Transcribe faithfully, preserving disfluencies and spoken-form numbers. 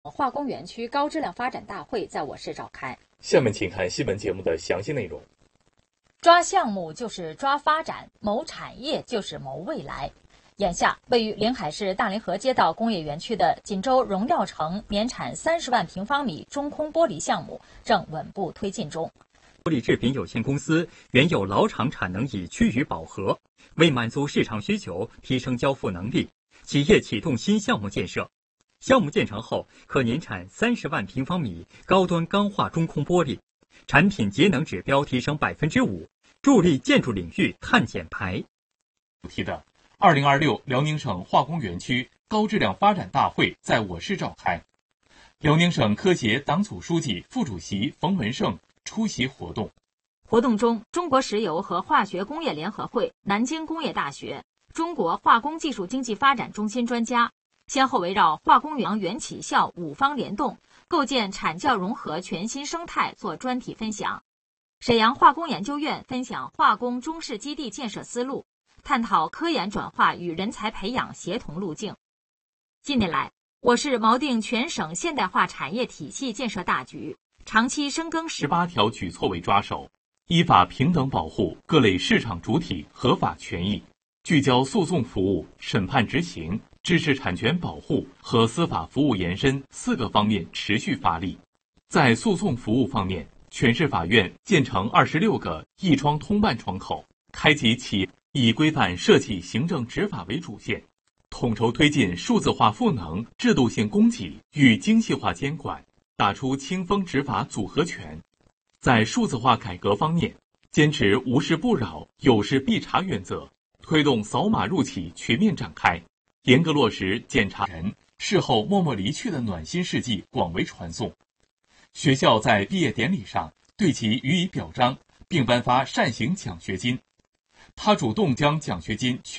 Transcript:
化工园区高质量发展大会在我市召开。 下面请看新闻节目的详细内容。 抓项目就是抓发展，谋产业就是谋未来。眼下，位于临海市大凌河街道工业园区的锦州荣耀城年产三十万平方米中空玻璃项目正稳步推进中。 玻璃制品有限公司原有老厂产能已趋于饱和，为满足市场需求，提升交付能力，企业启动新项目建设。项目建成后，可年产三十万平方米高端钢化中空玻璃，产品节能指标提升百分之五，助力建筑领域碳减排。 主题的二零二六辽宁省化工园区高质量发展大会在我市召开。辽宁省科协党组书记、副主席冯文胜出席活动。 活动中，中国石油和化学工业联合会、南京工业大学、中国化工技术经济发展中心专家先后围绕化工园园企校五方联动，构建产教融合全新生态做专题分享。沈阳化工研究院分享化工中试基地建设思路，探讨科研转化与人才培养协同路径。近年来，我市锚定全省现代化产业体系建设大局，长期深耕十八条举措为抓手，依法平等保护各类市场主体合法权益，聚焦诉讼服务、审判执行、知识产权保护和司法服务延伸四个方面持续发力。在诉讼服务方面，全市法院建成二十六个一窗通办窗口，开启企业以规范涉企行政执法为主线，统筹推进数字化赋能、制度性供给与精细化监管，打出清风执法组合拳。在数字化改革方面，坚持无事不扰、有事必查原则，推动扫码入企全面展开，严格落实检查人事后默默离去的暖心事迹广为传颂。学校在毕业典礼上对其予以表彰，并颁发善行奖学金。他主动将奖学金